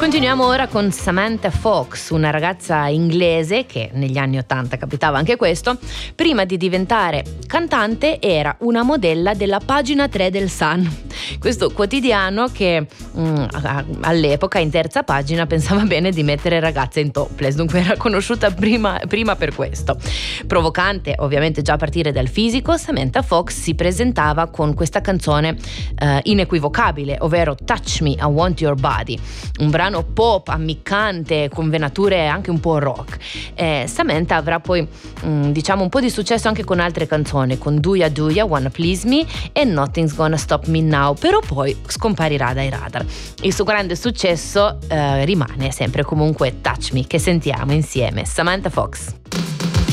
Continuiamo ora con Samantha Fox, una ragazza inglese che negli anni '80 capitava anche questo. Prima di diventare cantante era una modella della pagina 3 del Sun, questo quotidiano che all'epoca in terza pagina pensava bene di mettere ragazze in topless, dunque era conosciuta prima per questo. Provocante ovviamente già a partire dal fisico, Samantha Fox si presentava con questa canzone inequivocabile, ovvero Touch Me, I Want Your Body, un brano pop ammiccante con venature anche un po' rock. Samantha avrà poi diciamo un po' di successo anche con altre canzoni, con Do Ya, Wanna Please Me e Nothing's Gonna Stop Me Now, però poi scomparirà dai radar. Il suo grande successo rimane sempre comunque Touch Me, che sentiamo insieme. Samantha Fox.